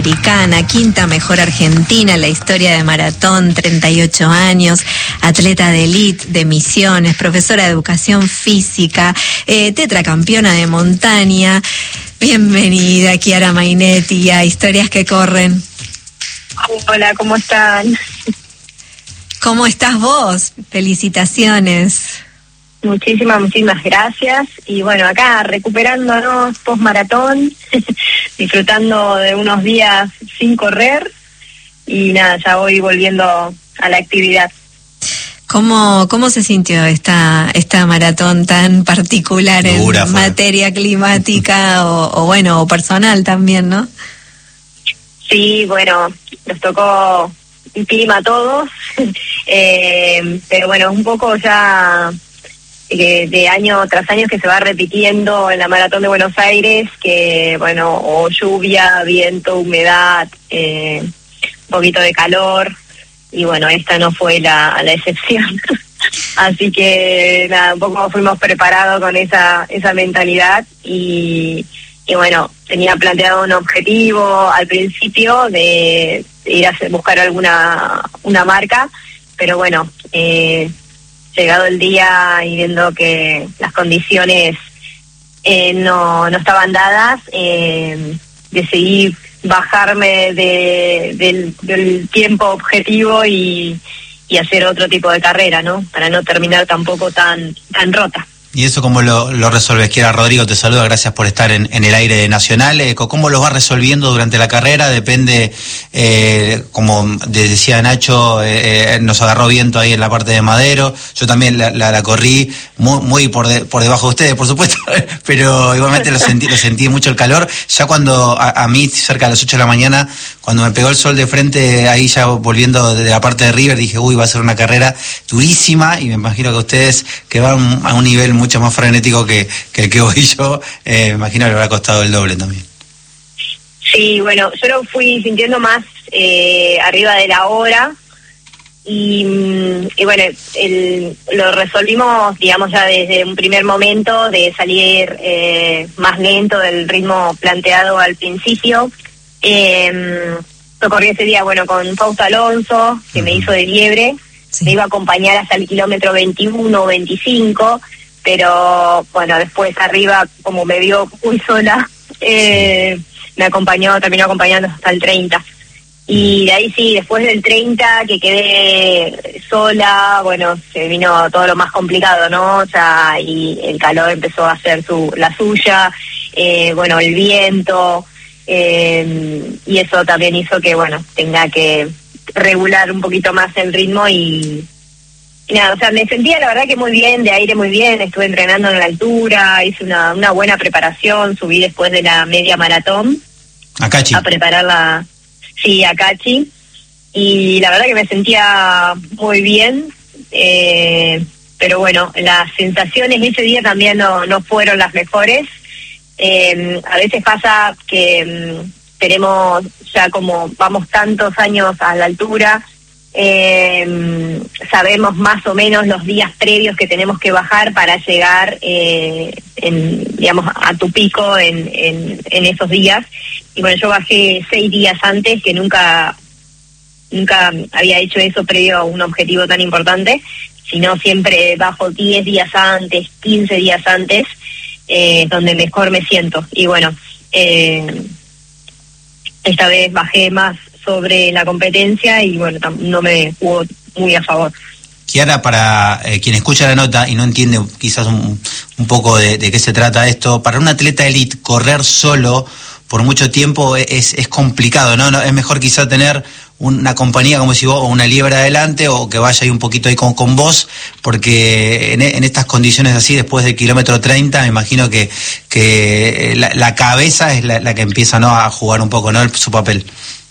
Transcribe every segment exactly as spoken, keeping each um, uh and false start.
Picana, quinta mejor argentina en la historia de maratón, treinta y ocho años, atleta de elite de Misiones, profesora de educación física, eh, tetracampeona de montaña. Bienvenida, Chiara Mainetti, a Historias que Corren. Hola, ¿cómo están? ¿Cómo estás vos? Felicitaciones. Muchísimas, muchísimas gracias. Y bueno, acá recuperándonos post-maratón, disfrutando de unos días sin correr. Y nada, ya voy volviendo a la actividad. ¿Cómo, cómo se sintió esta esta maratón tan particular en Dura, materia climática o, o bueno, o personal también, ¿no? Sí, bueno, nos tocó un clima a todos, eh, pero bueno, un poco ya de, de año tras año que se va repitiendo en la Maratón de Buenos Aires, que bueno, o lluvia, viento, humedad, eh, un poquito de calor, y bueno, esta no fue la, la excepción. Así que nada, un poco fuimos preparados con esa, esa mentalidad y... Y bueno, tenía planteado un objetivo al principio de, de ir a hacer, buscar alguna una marca, pero bueno, eh, llegado el día y viendo que las condiciones eh, no, no estaban dadas, eh, decidí bajarme de, del, del tiempo objetivo y, y hacer otro tipo de carrera, ¿no? Para no terminar tampoco tan, tan rota. ¿Y eso cómo lo, lo resolves? Chiara, Rodrigo te saluda, gracias por estar en, en el aire de Nacional. Eh, ¿Cómo lo vas resolviendo durante la carrera? Depende, eh, como decía Nacho, eh, nos agarró viento ahí en la parte de Madero. Yo también la, la, la corrí muy, muy por, de, por debajo de ustedes, por supuesto, pero igualmente lo sentí, lo sentí mucho el calor. Ya cuando a, a mí, cerca de las ocho de la mañana, cuando me pegó el sol de frente, ahí ya volviendo de la parte de River, dije, uy, va a ser una carrera durísima, y me imagino que ustedes que van a un nivel mucho más frenético que, que el que voy yo, eh, me imagino que le habrá costado el doble también. Sí, bueno, yo lo fui sintiendo más eh, arriba de la hora y, y bueno, el, lo resolvimos, digamos, ya desde un primer momento de salir eh, más lento del ritmo planteado al principio. Eh, yo corrí ese día, bueno, con Fausto Alonso, que uh-huh. me hizo de liebre, sí. Me iba a acompañar hasta el kilómetro veintiuno o veinticinco, pero bueno, después arriba, como me vio muy sola, eh, sí. me acompañó, terminó acompañando hasta el treinta. Y de ahí sí, después del treinta, que quedé sola, bueno, se vino todo lo más complicado, ¿no? O sea, y el calor empezó a hacer su la suya, eh, bueno, el viento, eh, y eso también hizo que, bueno, tenga que regular un poquito más el ritmo y... Nada, o sea, me sentía la verdad que muy bien, de aire muy bien, estuve entrenando en la altura, hice una, una buena preparación, subí después de la media maratón. A Cachi. A prepararla, sí, a Cachi. Y la verdad que me sentía muy bien, eh, pero bueno, las sensaciones ese día también no, no fueron las mejores. Eh, a veces pasa que um, tenemos ya como vamos tantos años a la altura, Eh, sabemos más o menos los días previos que tenemos que bajar para llegar eh, en, digamos, a tu pico en, en, en esos días. Y bueno, yo bajé seis días antes, que nunca nunca había hecho eso previo a un objetivo tan importante, sino siempre bajo diez días antes, quince días antes, eh, donde mejor me siento. Y bueno, eh, esta vez bajé más sobre la competencia y bueno, no me jugó muy a favor. Chiara, para eh, quien escucha la nota y no entiende quizás un, un poco de, de qué se trata esto, para un atleta elite correr solo por mucho tiempo es, es complicado, ¿no? ¿no? Es mejor quizás tener una compañía, como decís vos, o una liebre adelante, o que vaya ahí un poquito ahí con, con vos, porque en, en estas condiciones así, después del kilómetro treinta, me imagino que, que la, la cabeza es la, la que empieza, ¿no?, a jugar un poco, ¿no?, el, su papel.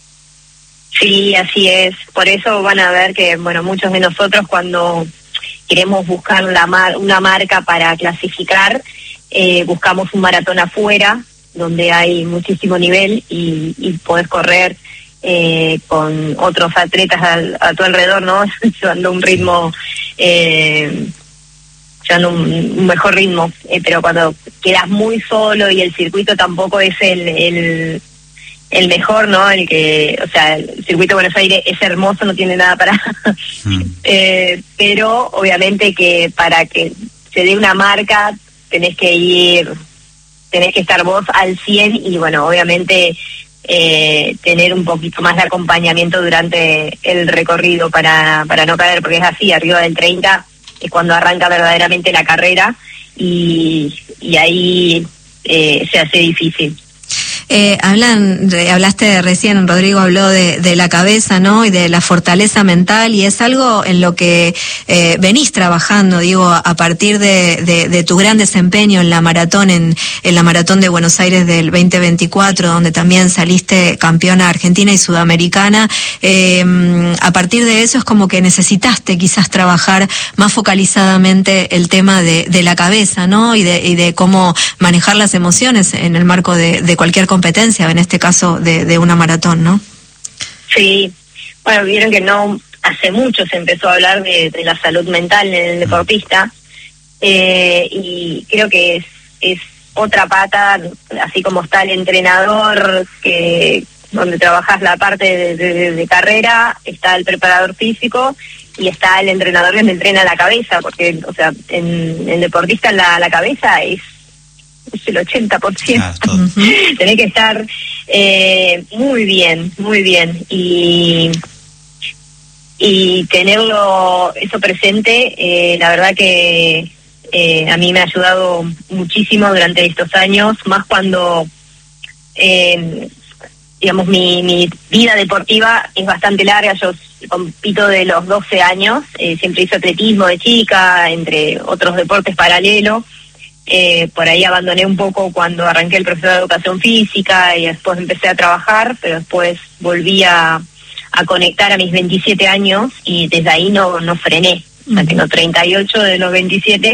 Sí, así es. Por eso van a ver que, bueno, muchos de nosotros cuando queremos buscar la mar, una marca para clasificar, eh, buscamos un maratón afuera, donde hay muchísimo nivel y, y podés correr eh, con otros atletas al, a tu alrededor, ¿no? Llevando un ritmo, eh, llevando un, un mejor ritmo. Eh, pero cuando quedas muy solo y el circuito tampoco es el... el el mejor, ¿no? El que, o sea, el circuito de Buenos Aires es hermoso, no tiene nada para... mm. eh, pero obviamente que para que se dé una marca tenés que ir, tenés que estar vos al cien y bueno, obviamente eh, tener un poquito más de acompañamiento durante el recorrido para, para no caer, porque es así, arriba del treinta es cuando arranca verdaderamente la carrera y, y ahí eh, se hace difícil. Eh, hablan, de, hablaste recién, Rodrigo habló de, de la cabeza, ¿no? Y de la fortaleza mental, y es algo en lo que eh, venís trabajando, digo, a partir de, de, de tu gran desempeño en la maratón, en, en la maratón de Buenos Aires del veinte veinticuatro, donde también saliste campeona argentina y sudamericana. Eh, a partir de eso es como que necesitaste quizás trabajar más focalizadamente el tema de, de la cabeza, ¿no? Y de, y de cómo manejar las emociones en el marco de, de cualquier competencia. competencia, en este caso de, de una maratón, ¿no? Sí, bueno, vieron que no hace mucho se empezó a hablar de, de la salud mental en el deportista, eh, y creo que es, es otra pata, así como está el entrenador, que donde trabajas la parte de, de, de carrera, está el preparador físico y está el entrenador que me entrena la cabeza, porque, o sea, en el deportista la, la cabeza es es el ochenta por ciento. Ah, uh-huh. Tenés que estar eh, muy bien, muy bien. Y, y tenerlo eso presente, eh, la verdad que eh, a mí me ha ayudado muchísimo durante estos años, más cuando, eh, digamos, mi, mi vida deportiva es bastante larga. Yo compito de los doce años, eh, siempre hice atletismo de chica, entre otros deportes paralelos. Eh, por ahí abandoné un poco cuando arranqué el profesor de educación física y después empecé a trabajar, pero después volví a, a conectar a mis veintisiete años y desde ahí no, no frené. O sea, tengo treinta y ocho de los veintisiete,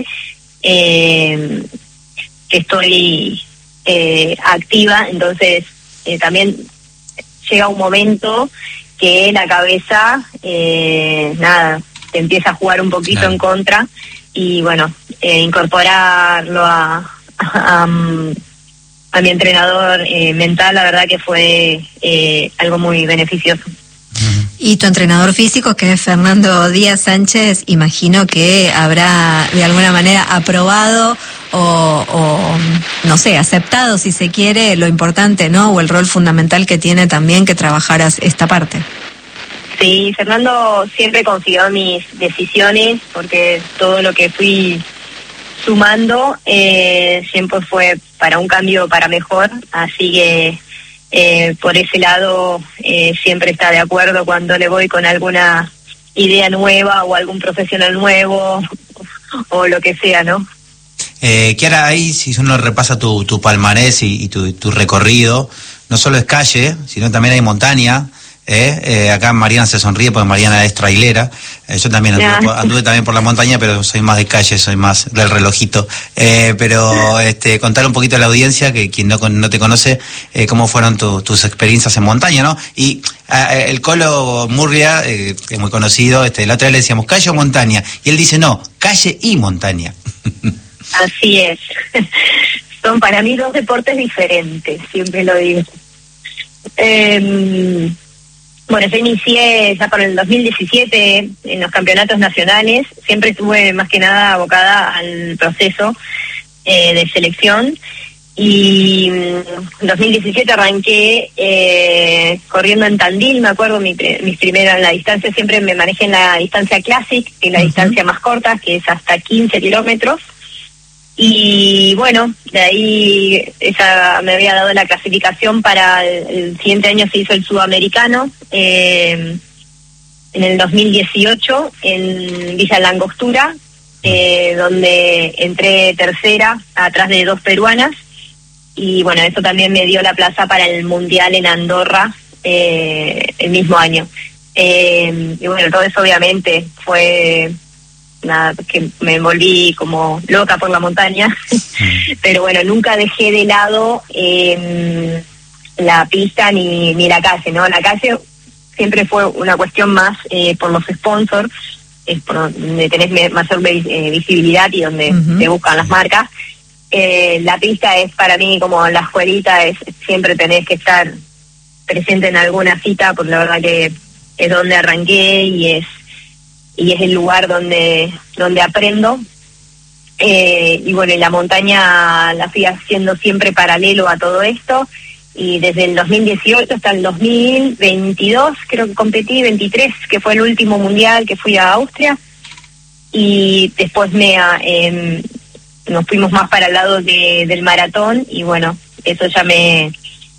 eh, que estoy eh, activa, entonces eh, también llega un momento que la cabeza, eh, nada, te empieza a jugar un poquito claro. en contra. Y bueno, eh, incorporarlo a, a, a mi entrenador eh, mental, la verdad que fue eh, algo muy beneficioso. Y tu entrenador físico, que es Fernando Díaz Sánchez, imagino que habrá de alguna manera aprobado o, o no sé, aceptado, si se quiere, lo importante, ¿no? O el rol fundamental que tiene también que trabajaras esta parte. Sí, Fernando siempre confió en mis decisiones, porque todo lo que fui sumando eh, siempre fue para un cambio para mejor, así que eh, por ese lado eh, siempre está de acuerdo cuando le voy con alguna idea nueva o algún profesional nuevo o lo que sea, ¿no? Eh, Kiara, ahí si uno repasa tu, tu palmarés y, y tu, tu recorrido, no solo es calle, sino también hay montaña. Eh, eh, acá Mariana se sonríe porque Mariana es trailera. Eh, yo también anduve, por, anduve también por la montaña, pero soy más de calle, soy más del relojito. Eh, pero este, contar un poquito a la audiencia, que quien no, no te conoce, eh, cómo fueron tu, tus experiencias en montaña, ¿no? Y eh, el Colo Murria, eh, que es muy conocido, este, la otra vez le decíamos calle o montaña, y él dice no, calle y montaña. Así es. Son para mí dos deportes diferentes, siempre lo digo. Eh, Bueno, yo inicié ya por el dos mil diecisiete en los campeonatos nacionales, siempre estuve más que nada abocada al proceso eh, de selección y en dos mil diecisiete arranqué eh, corriendo en Tandil, me acuerdo, mi, mis primeras, la distancia siempre me manejé en la distancia Classic, que es la uh-huh. distancia más corta, que es hasta quince kilómetros. Y bueno, de ahí esa me había dado la clasificación para el, el siguiente año. Se hizo el sudamericano eh, en el dos mil dieciocho en Villa Langostura, eh, donde entré tercera atrás de dos peruanas y bueno, eso también me dio la plaza para el mundial en Andorra eh, el mismo año. Eh, y bueno, todo eso obviamente fue nada, que me volví como loca por la montaña, pero bueno, nunca dejé de lado eh, la pista ni, ni la calle, ¿no? La calle siempre fue una cuestión más eh, por los sponsors, es por donde tenés mayor eh, visibilidad y donde uh-huh. te buscan las marcas. Eh, la pista es para mí como la escuelita, es siempre tenés que estar presente en alguna cita, porque la verdad que es donde arranqué y es y es el lugar donde donde aprendo. Eh, y bueno, y la montaña la fui haciendo siempre paralelo a todo esto, y desde el dos mil dieciocho hasta el dos mil veintidós creo que competí, veintitrés, que fue el último mundial que fui a Austria, y después me eh, nos fuimos más para el lado de, del maratón, y bueno, eso ya me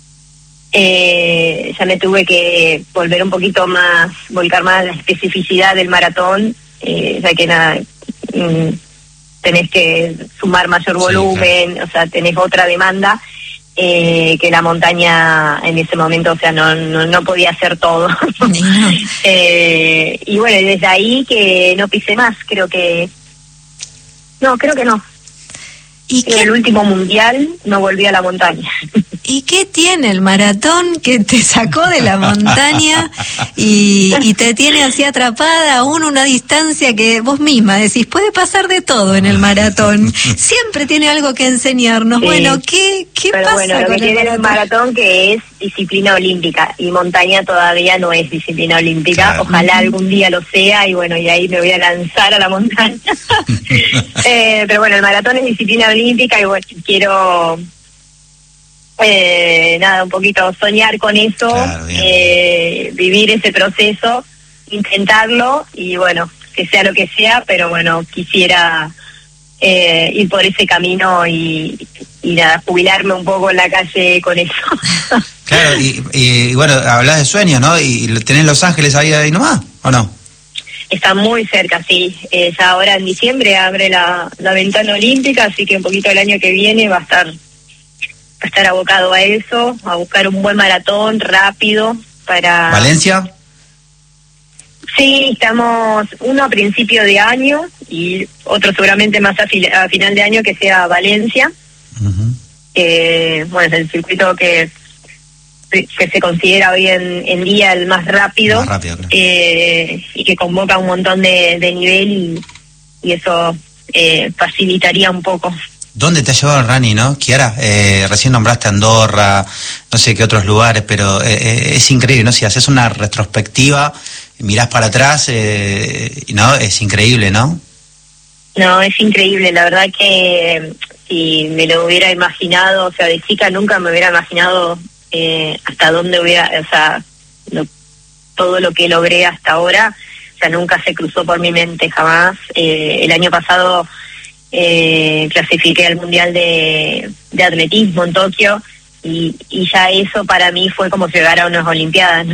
eh, ya me tuve que volver un poquito más, volcar más la especificidad del maratón, eh, ya que nada, mm, tenés que sumar mayor volumen, sí, claro. O sea, tenés otra demanda, eh, que la montaña en ese momento, o sea, no no, no podía hacer todo. eh, y bueno, desde ahí que no pisé más, creo que... No, creo que no. ¿Y qué? El último mundial no volví a la montaña. ¿Y qué tiene el maratón que te sacó de la montaña y, y te tiene así atrapada aún una distancia que vos misma decís, puede pasar de todo en el maratón? Siempre tiene algo que enseñarnos. Sí. Bueno, ¿qué, qué Pero pasa bueno, lo con que tiene el maratón que es disciplina olímpica, y montaña todavía no es disciplina olímpica. Claro. Ojalá uh-huh. algún día lo sea, y bueno, y ahí me voy a lanzar a la montaña. eh, pero bueno, el maratón es disciplina olímpica, y bueno, quiero... Eh, nada, un poquito soñar con eso, claro, eh, vivir ese proceso, intentarlo, y bueno, que sea lo que sea, pero bueno, quisiera eh, ir por ese camino y, y nada, jubilarme un poco en la calle con eso. Claro, y, y bueno, hablas de sueños, ¿no? ¿Y tenés Los Ángeles ahí, ahí nomás, o no? Está muy cerca, sí. Eh, ya ahora en diciembre abre la, la ventana olímpica, así que un poquito el año que viene va a estar... estar abocado a eso, a buscar un buen maratón rápido para... ¿Valencia? Sí, estamos uno a principio de año y otro seguramente más a, fi a final de año, que sea Valencia. Uh-huh. eh, bueno, es el circuito que, que se considera hoy en, en día el más rápido, más rápido claro. eh, y que convoca un montón de, de nivel, y, y eso eh, facilitaría un poco. ¿Dónde te ha llevado el running, no? Kiara, eh, recién nombraste Andorra, no sé qué otros lugares, pero eh, es increíble, ¿no? Si haces una retrospectiva, mirás para atrás, eh, ¿no? Es increíble, ¿no? No, es increíble, la verdad que si me lo hubiera imaginado, o sea, de chica nunca me hubiera imaginado eh, hasta dónde hubiera, o sea, lo, todo lo que logré hasta ahora, o sea, nunca se cruzó por mi mente jamás. Eh, el año pasado... Eh, clasifiqué al mundial de, de atletismo en Tokio, y, y ya eso para mí fue como llegar a unas olimpiadas.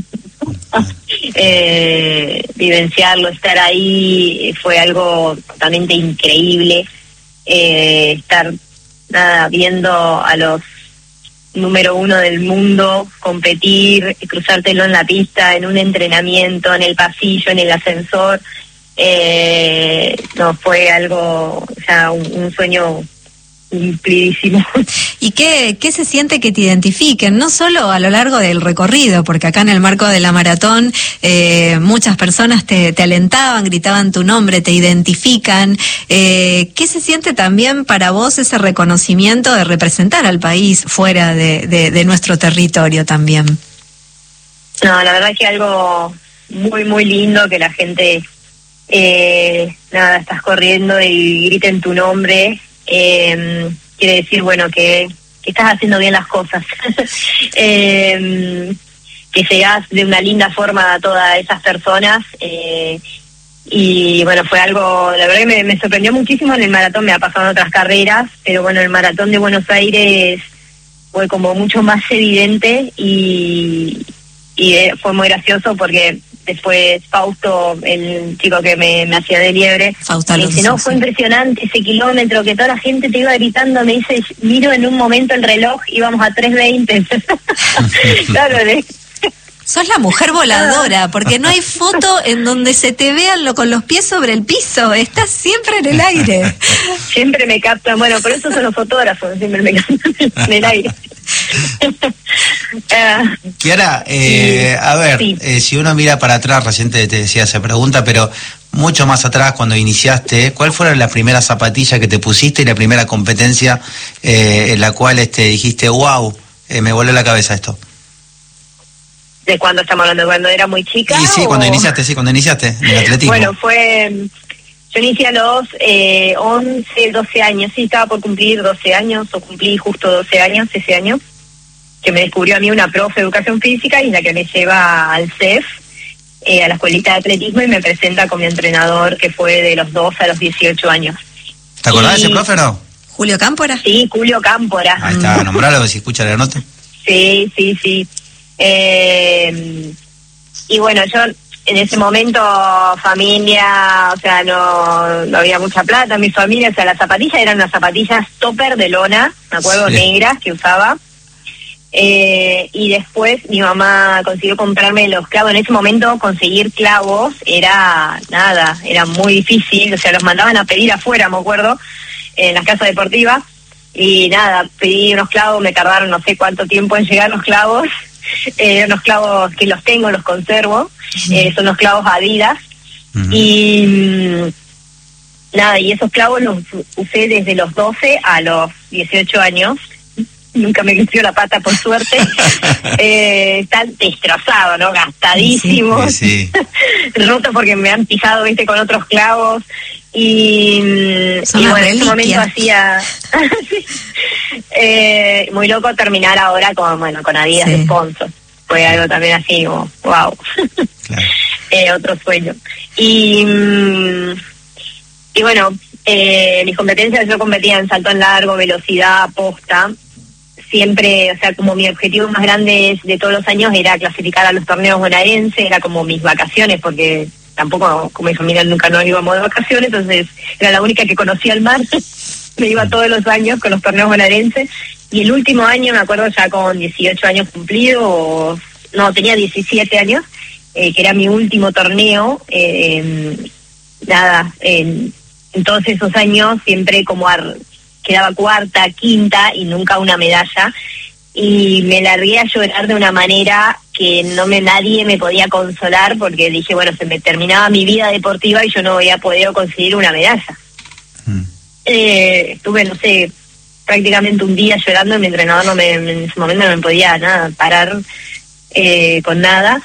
eh, vivenciarlo, estar ahí fue algo totalmente increíble. Eh, estar nada viendo a los número uno del mundo competir, cruzártelo en la pista, en un entrenamiento, en el pasillo, en el ascensor. Eh, no, fue algo, o sea, un, un sueño cumplidísimo. ¿Y qué, qué se siente que te identifiquen? No solo a lo largo del recorrido, porque acá en el marco de la maratón eh, muchas personas te, te alentaban, gritaban tu nombre, te identifican. Eh, ¿Qué se siente también para vos ese reconocimiento de representar al país fuera de, de, de nuestro territorio también? No, la verdad que algo muy, muy lindo que la gente... Eh, nada, estás corriendo y griten tu nombre, eh, quiere decir, bueno, que, que estás haciendo bien las cosas. eh, que llegás de una linda forma a todas esas personas, eh, y bueno, fue algo, la verdad que me, me sorprendió muchísimo. En el maratón me ha pasado en otras carreras, pero bueno, el maratón de Buenos Aires fue como mucho más evidente, y, y fue muy gracioso porque después Fausto, el chico que me, me hacía de liebre, Fausto me dice, no, fue impresionante ese kilómetro, que toda la gente te iba gritando. Me dice, miro en un momento el reloj, íbamos a tres veinte. Claro, de... Sos la mujer voladora, porque no hay foto en donde se te vean lo, con los pies sobre el piso, estás siempre en el aire. Siempre me captan, bueno, por eso son los fotógrafos, siempre me captan en el aire. uh, Kiara, eh, a ver, sí. eh, si uno mira para atrás, recién te, te decía esa pregunta, pero mucho más atrás, cuando iniciaste, ¿cuál fueron las primeras zapatillas que te pusiste y la primera competencia eh, en la cual este, dijiste, wow, eh, me voló la cabeza esto? ¿De cuándo estamos hablando? ¿De cuando era muy chica? Y sí, o... cuando iniciaste, sí, cuando iniciaste en el atletismo. Bueno, fue... Yo inicié a los eh, once, doce años, sí, estaba por cumplir doce años, o cumplí justo doce años ese año, que me descubrió a mí una profe de educación física y la que me lleva al C E F, eh, a la escuelita de atletismo, y me presenta con mi entrenador, que fue de los doce a los dieciocho años. ¿Te acordás y... de ese profe, no? ¿Julio Cámpora? Sí, Julio Cámpora. Ahí está, nombralo, si escucha la nota. Sí, sí, sí. Eh, y bueno, yo en ese momento, familia, o sea, no, no había mucha plata en mi familia, o sea, las zapatillas eran unas zapatillas topper de lona, me acuerdo, sí, negras, que usaba. Eh, y después mi mamá consiguió comprarme los clavos. En ese momento conseguir clavos era nada, era muy difícil, o sea, los mandaban a pedir afuera, me acuerdo, en las casas deportivas. Y nada, pedí unos clavos, me tardaron no sé cuánto tiempo en llegar los clavos. Eh, unos clavos que los tengo, los conservo, eh, son los clavos Adidas. Uh-huh. Y mmm, nada, y esos clavos los usé desde los doce a los dieciocho años. Nunca me creció la pata, por suerte. eh, están destrozados, ¿no? Gastadísimos. Sí, sí. Rotos porque me han pisado, viste, con otros clavos. Y, y bueno, en ese momento hacía eh, muy loco terminar ahora con, bueno, con Adidas, sí, de sponsor. Fue algo también así como wow. Claro. eh, otro sueño. Y y bueno, eh, mis competencias, yo competía en salto en largo, velocidad, posta. Siempre, o sea, como mi objetivo más grande de todos los años era clasificar a los torneos bonaerenses, era como mis vacaciones, porque tampoco, como mi familia nunca nos íbamos de vacaciones, entonces era la única que conocía el mar. Me iba todos los años con los torneos bonaerenses. Y el último año, me acuerdo ya con dieciocho años cumplidos, no, tenía diecisiete años, eh, que era mi último torneo. Eh, nada, eh, en todos esos años siempre como ar- quedaba cuarta, quinta y nunca una medalla. Y me largué a llorar de una manera que no me nadie me podía consolar, porque dije, bueno, se me terminaba mi vida deportiva y yo no había podido conseguir una medalla. Mm. Eh, estuve, no sé, prácticamente un día llorando y mi entrenador no me, en ese momento no me podía nada parar eh, con nada.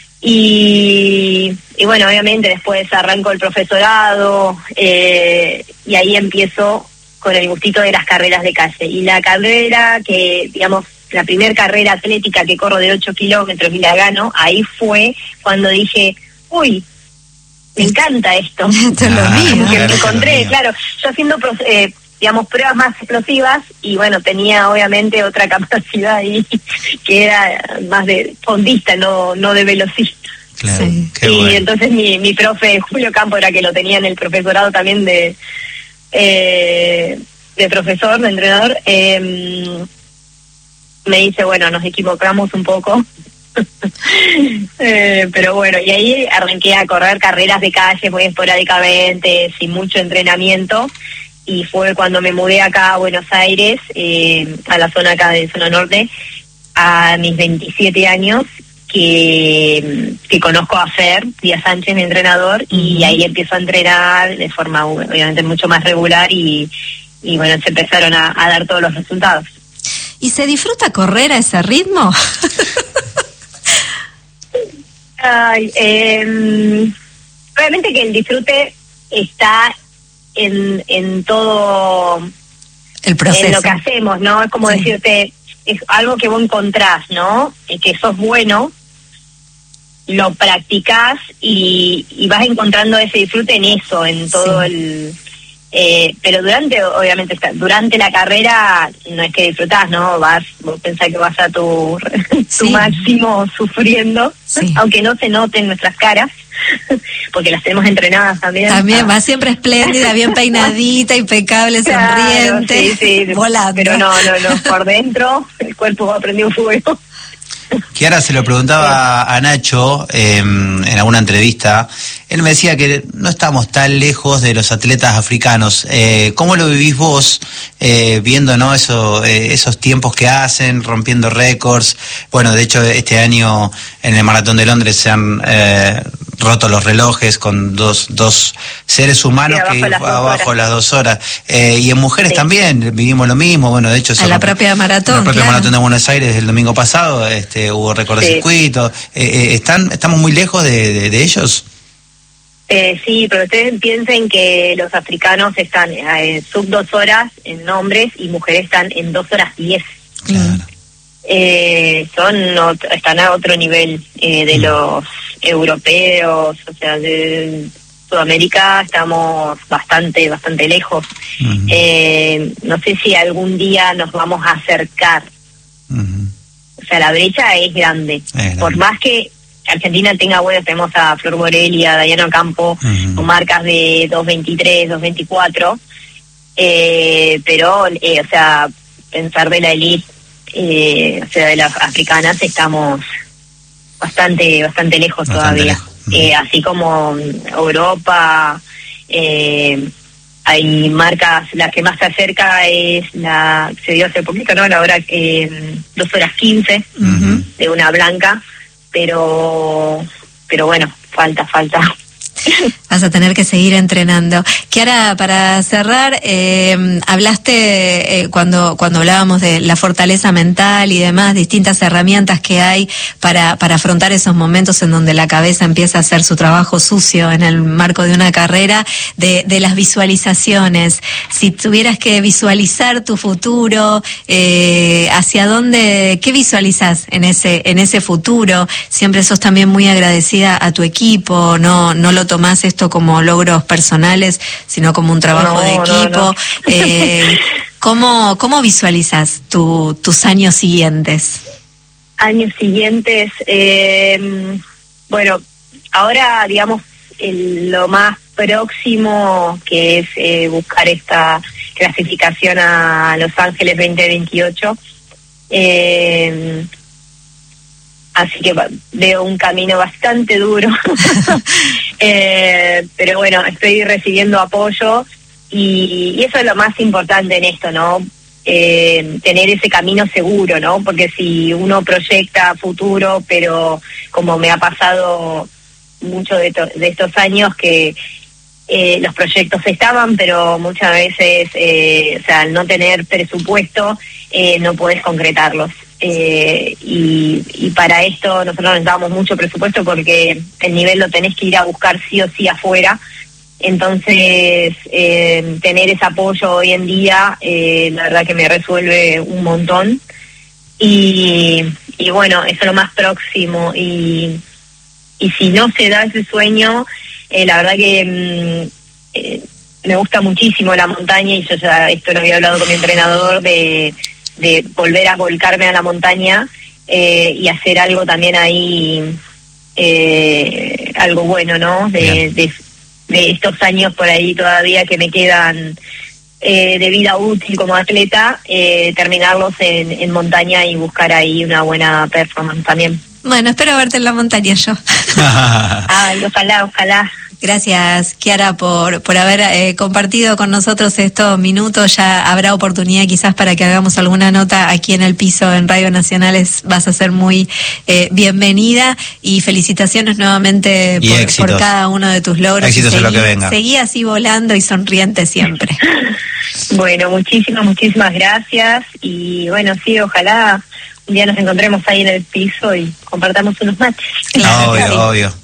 Y, y bueno, obviamente después arranco el profesorado eh, y ahí empiezo con el gustito de las carreras de calle. Y la carrera que, digamos, la primera carrera atlética que corro de ocho kilómetros y la gano, ahí fue cuando dije, uy, me encanta esto. Esto es lo mío. Que me encontré, claro, yo haciendo, eh, digamos, pruebas más explosivas y bueno, tenía obviamente otra capacidad ahí, que era más de fondista, no, no de velocista. Claro, sí. Qué y bueno. Entonces mi, mi profe Julio Cámpora, que lo tenía en el profesorado también de... Eh, de profesor, de entrenador, eh, me dice, bueno, nos equivocamos un poco, eh, pero bueno, y ahí arranqué a correr carreras de calle muy esporádicamente, sin mucho entrenamiento, y fue cuando me mudé acá a Buenos Aires, eh, a la zona acá de zona norte, a mis veintisiete años, que, que conozco a Fer Díaz Sánchez, mi entrenador, uh-huh. y ahí empiezo a entrenar de forma obviamente mucho más regular y, y bueno, se empezaron a, a dar todos los resultados. ¿Y se disfruta correr a ese ritmo? Ay, eh, obviamente que el disfrute está en, en todo el proceso, en lo que hacemos, ¿no? Es como sí. decirte, es algo que vos encontrás, ¿no? Que sos bueno, lo practicás y, y vas encontrando ese disfrute en eso, en todo sí. el... Eh, pero durante, obviamente, durante la carrera no es que disfrutás, ¿no? Vas, vos pensás que vas a tu, tu sí. máximo sufriendo, sí. aunque no se note en nuestras caras, porque las tenemos entrenadas también. También ah. va siempre espléndida, bien peinadita, impecable, claro, sonriente, sí, sí, volando. Pero no, no, no, por dentro el cuerpo va a prender un fuego. Kiara se lo preguntaba a Nacho eh, en alguna entrevista. Él me decía que no estamos tan lejos de los atletas africanos. Eh, ¿Cómo lo vivís vos eh, viendo, no, eso, eh, esos tiempos que hacen, rompiendo récords? Bueno, de hecho este año en el Maratón de Londres se han eh, roto los relojes, con dos, dos seres humanos sí, que las abajo las dos horas. Eh, y en mujeres sí. también vivimos lo mismo. Bueno, de hecho, a la propia maratón. En la propia claro. maratón de Buenos Aires el domingo pasado este, hubo récord de sí. circuito. Eh, eh, están, ¿Estamos muy lejos de, de, de ellos? Eh, sí, pero ustedes piensen que los africanos están en sub dos horas en hombres y mujeres están en dos horas diez. Claro. Eh, son ot- están a otro nivel eh, de mm. los europeos, o sea, de Sudamérica estamos bastante, bastante lejos. Mm. Eh, no sé si algún día nos vamos a acercar. Mm. O sea, la brecha es grande. Eh, Por más que Argentina tenga buenas, tenemos a Flor Morelli, a Dayana Campo, uh-huh. con marcas de dos veintitrés, dos veinticuatro, eh, pero, eh, o sea, pensar de la elite, eh, o sea, de las africanas, estamos bastante bastante lejos bastante todavía. Lejos. Uh-huh. Eh, así como Europa, eh, hay marcas, la que más se acerca es la, se dio hace poquito, ¿no? La hora, eh, dos horas quince, uh-huh. de una blanca. pero pero bueno, falta, falta. Vas a tener que seguir entrenando. Kiara, para cerrar, eh, hablaste eh, cuando cuando hablábamos de la fortaleza mental y demás, distintas herramientas que hay para para afrontar esos momentos en donde la cabeza empieza a hacer su trabajo sucio en el marco de una carrera, de, de las visualizaciones. Si tuvieras que visualizar tu futuro, eh, ¿hacia dónde, qué visualizas en ese en ese futuro? Siempre sos también muy agradecida a tu equipo, no no lo tomás esto como logros personales, sino como un trabajo no, de equipo. No, no. Eh, ¿cómo, ¿Cómo visualizas tu, tus años siguientes? Años siguientes, eh, bueno, ahora digamos el, lo más próximo que es eh, buscar esta clasificación a Los Ángeles veinte veintiocho. Eh, Así que veo un camino bastante duro, eh, pero bueno, estoy recibiendo apoyo y, y eso es lo más importante en esto, ¿no? Eh, tener ese camino seguro, ¿no? Porque si uno proyecta futuro, pero como me ha pasado mucho de, to- de estos años que eh, los proyectos estaban, pero muchas veces, eh, o sea, al no tener presupuesto, eh, no podés concretarlos. Eh, y, y para esto nosotros necesitamos mucho presupuesto porque el nivel lo tenés que ir a buscar sí o sí afuera. Entonces, eh, tener ese apoyo hoy en día, eh, la verdad que me resuelve un montón. Y, y bueno, eso es lo más próximo. Y, y si no se da ese sueño, eh, la verdad que mm, eh, me gusta muchísimo la montaña y yo ya esto lo había hablado con mi entrenador de... de volver a volcarme a la montaña eh, y hacer algo también ahí, eh, algo bueno, ¿no? De, de, de estos años por ahí todavía que me quedan eh, de vida útil como atleta, eh, terminarlos en, en montaña y buscar ahí una buena performance también. Bueno, espero verte en la montaña yo. Ay, ojalá, ojalá. Gracias, Kiara, por por haber eh, compartido con nosotros estos minutos. Ya habrá oportunidad quizás para que hagamos alguna nota aquí en el piso en Radio Nacionales. Vas a ser muy eh, bienvenida y felicitaciones nuevamente y por, por cada uno de tus logros. Éxitos y seguí, en lo que venga. Seguí así volando y sonriente siempre. Bueno, muchísimas, muchísimas gracias y bueno, sí, ojalá un día nos encontremos ahí en el piso y compartamos unos matches. Claro, obvio, sí. obvio.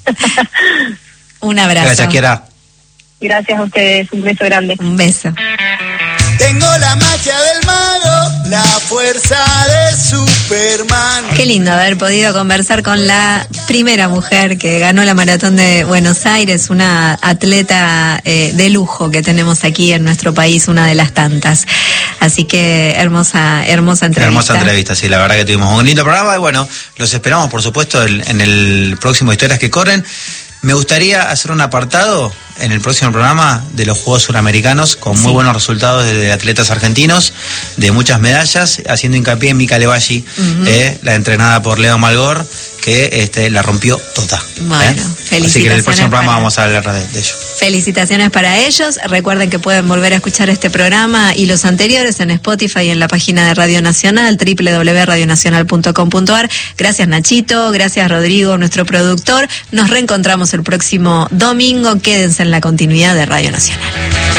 Un abrazo. Gracias, Kiara. Gracias a ustedes, un beso grande. Un beso. Tengo la magia del mago, la fuerza de Superman. Qué lindo haber podido conversar con la primera mujer que ganó la maratón de Buenos Aires, una atleta eh, de lujo que tenemos aquí en nuestro país, una de las tantas. Así que hermosa, hermosa entrevista. Hermosa entrevista, sí, la verdad que tuvimos un lindo programa y bueno, los esperamos por supuesto el, en el próximo Historias que Corren. Me gustaría hacer un apartado en el próximo programa de los Juegos Suramericanos con muy sí. buenos resultados de atletas argentinos, de muchas medallas, haciendo hincapié en Mica Levalli, uh-huh. eh, la entrenada por Leo Malgor, que este, la rompió toda. Bueno, ¿eh? felicidades. Así que en el próximo programa vamos a hablar de, de ello. Felicitaciones para ellos. Recuerden que pueden volver a escuchar este programa y los anteriores en Spotify y en la página de Radio Nacional, doble u doble u doble u punto radio nacional punto com punto a r. Gracias Nachito, gracias Rodrigo, nuestro productor. Nos reencontramos el próximo domingo. Quédense en la continuidad de Radio Nacional.